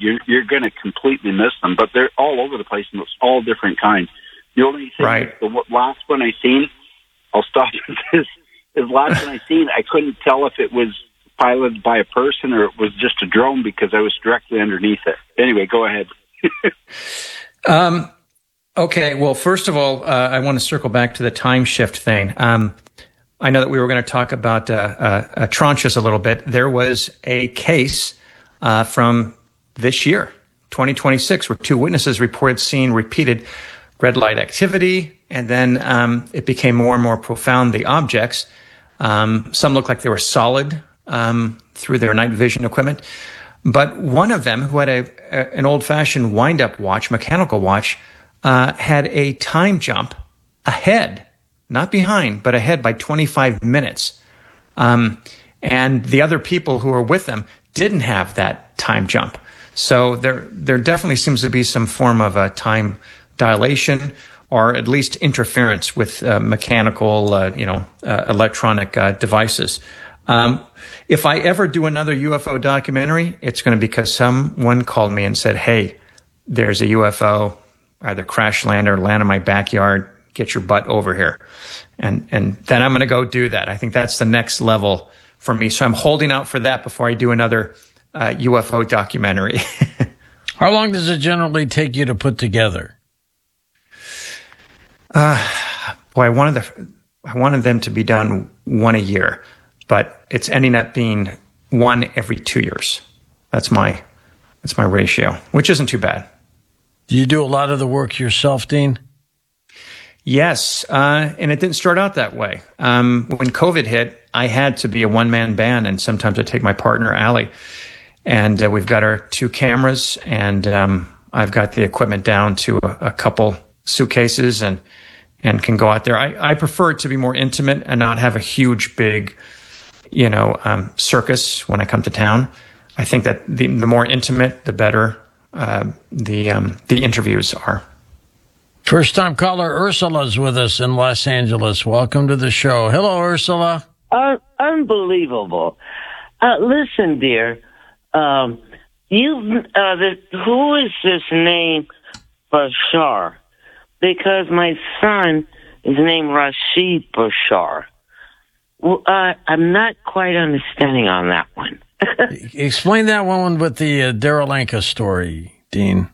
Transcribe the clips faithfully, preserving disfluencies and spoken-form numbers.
you're you're going to completely miss them. But they're all over the place, and it's all different kinds. The only thing, right. the last one I seen, I'll stop with this. The last one I seen, I couldn't tell if it was piloted by a person or it was just a drone because I was directly underneath it. Anyway, go ahead. um, okay. Well, first of all, uh, I want to circle back to the time shift thing. Um, I know that we were going to talk about uh, uh, uh, tranches a little bit. There was a case uh, from this year, twenty twenty-six, where two witnesses reported seeing repeated red light activity, and then um, it became more and more profound, the objects. Um, some looked like they were solid um, through their night vision equipment. But one of them, who had a, a an old-fashioned wind-up watch, mechanical watch, uh, had a time jump ahead. Not behind, but ahead by twenty-five minutes. Um, and the other people who were with them didn't have that time jump. So there there definitely seems to be some form of a time dilation or at least interference with uh, mechanical, uh, you know, uh, electronic uh, devices. Um, if I ever do another U F O documentary, it's going to be because someone called me and said, hey, there's a U F O, either crash land or land in my backyard. Get your butt over here. And and then I'm going to go do that. I think that's the next level for me. So I'm holding out for that before I do another uh, U F O documentary. How long does it generally take you to put together? Uh, boy, I wanted, the, I wanted them to be done one a year, but it's ending up being one every two years. That's my, that's my ratio, which isn't too bad. Do you do a lot of the work yourself, Dean? Yes, uh, and it didn't start out that way. Um, when COVID hit, I had to be a one-man band, and sometimes I take my partner, Allie, and uh, we've got our two cameras, and um, I've got the equipment down to a, a couple suitcases and and can go out there. I, I prefer it to be more intimate and not have a huge, big, you know, um, circus when I come to town. I think that the, the more intimate, the better uh, the um, the interviews are. First-time caller Ursula's with us in Los Angeles. Welcome to the show. Hello, Ursula. Uh, unbelievable. Uh, listen, dear, um, you, uh, the, who is this name Bashar? Because my son is named Rashid Bashar. Well, uh, I'm not quite understanding on that one. Explain that one with the uh, Darryl Anka story, Dean.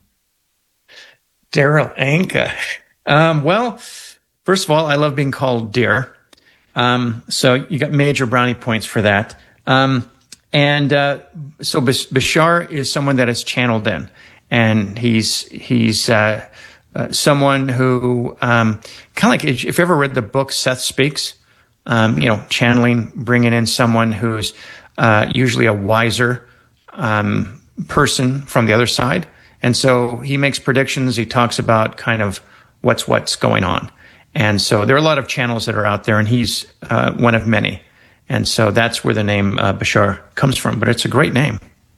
Darryl Anka. Um, well, first of all, I love being called dear. Um, so you got major brownie points for that. Um, and uh, so Bashar is someone that is channeled in, and he's he's uh, uh, someone who um, kind of like if you've ever read the book Seth Speaks, um, you know, channeling, bringing in someone who's uh, usually a wiser um, person from the other side. And so he makes predictions. He talks about kind of what's what's going on. And so there are a lot of channels that are out there, and he's uh, one of many. And so that's where the name uh, Bashar comes from. But it's a great name.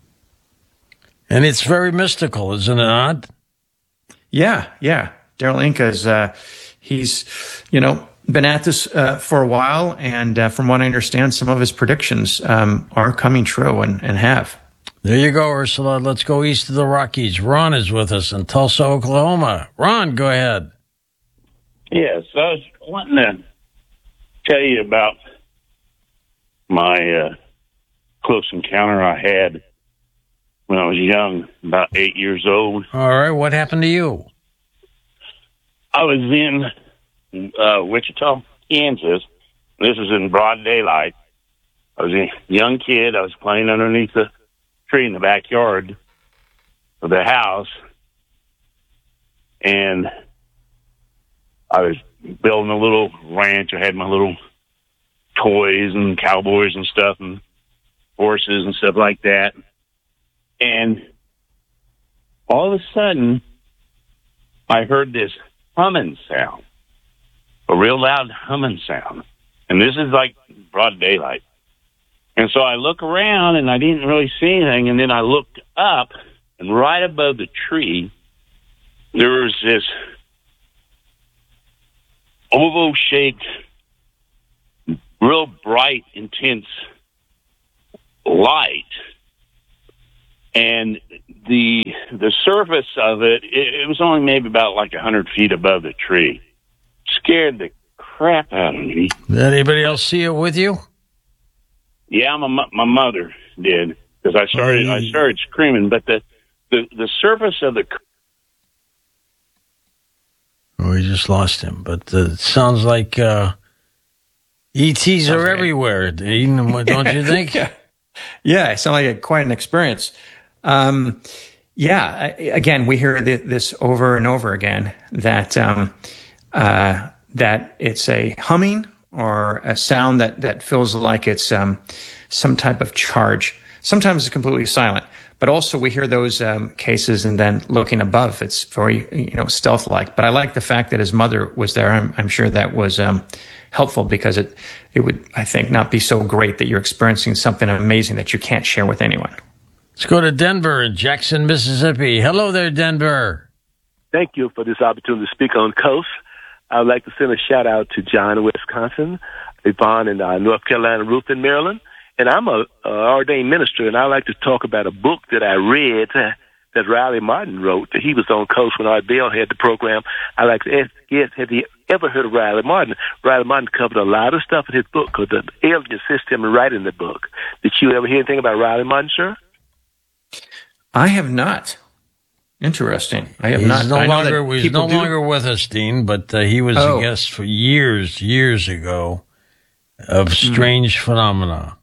And it's very mystical, isn't it not? Yeah, yeah. Darryl Anka is, uh, he's, you know, been at this uh, for a while. And uh, from what I understand, some of his predictions um, are coming true and, and have. There you go, Ursula. Let's go east of the Rockies. Ron is with us in Tulsa, Oklahoma. Ron, go ahead. Yes, I was wanting to tell you about my uh, close encounter I had when I was young, about eight years old. All right, what happened to you? I was in uh, Wichita, Kansas. This is in broad daylight. I was a young kid. I was playing underneath the tree in the backyard of the house, and I was building a little ranch. I had my little toys and cowboys and stuff and horses and stuff like that. And all of a sudden, I heard this humming sound, a real loud humming sound. And this is like broad daylight. And so I look around, and I didn't really see anything. And then I looked up, and right above the tree, there was this oval-shaped, real bright, intense light. and the the surface of it, it, it was only maybe about like a hundred feet above the tree. Scared the crap out of me. Did anybody else see it with you? Yeah, my my mother did, because I started I started screaming. But the the the surface of the oh, we just lost him. But uh, it sounds like uh, E Ts are everywhere, Dean, don't you think? yeah. yeah, it sounds like a, quite an experience. Um, yeah, I, again, we hear th- this over and over again, that um, uh, that it's a humming or a sound that, that feels like it's um, some type of charge. Sometimes it's completely silent, but also we hear those um, cases, and then looking above, it's very, you know, stealth-like. But I like the fact that his mother was there. I'm, I'm sure that was um, helpful, because it it would, I think, not be so great that you're experiencing something amazing that you can't share with anyone. Let's go to Denver in Jackson, Mississippi. Hello there, Denver. Thank you for this opportunity to speak on Coast. I would like to send a shout out to John in Wisconsin, Yvonne in uh, North Carolina, Ruth in Maryland. And I'm a, a ordained minister, and I like to talk about a book that I read uh, that Riley Martin wrote. That he was on Coast when Art Bell had the program. I like to ask, yes, have you ever heard of Riley Martin? Riley Martin covered a lot of stuff in his book, because the alien assisted him in writing the book. Did you ever hear anything about Riley Martin, sir? I have not. Interesting. I have he's not. No I know longer, that he's no do. longer with us, Dean, but uh, he was oh. a guest for years, years ago of Strange mm. Phenomena.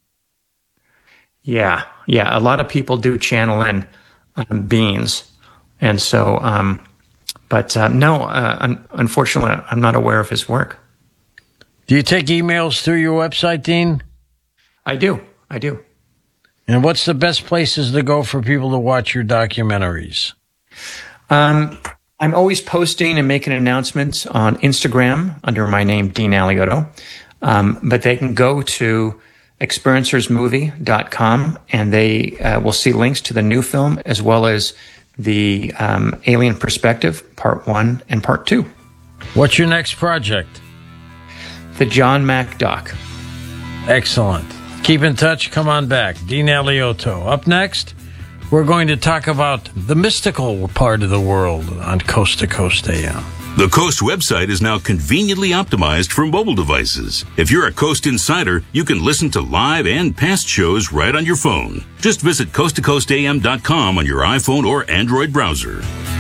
Yeah, yeah. A lot of people do channel in um, beings, and so, um, but uh, no, uh, un- unfortunately, I'm not aware of his work. Do you take emails through your website, Dean? I do. I do. And what's the best places to go for people to watch your documentaries? Um, I'm always posting and making announcements on Instagram under my name, Dean Alioto. Um, but they can go to experiencers movie dot com, and they uh, will see links to the new film, as well as the um, Alien Perspective, Part one and Part two. What's your next project? The John Mack doc. Excellent. Keep in touch. Come on back. Dean Alioto. Up next, we're going to talk about the mystical part of the world on Coast to Coast A M. The Coast website is now conveniently optimized for mobile devices. If you're a Coast insider, you can listen to live and past shows right on your phone. Just visit coast to coast a m dot com on your iPhone or Android browser.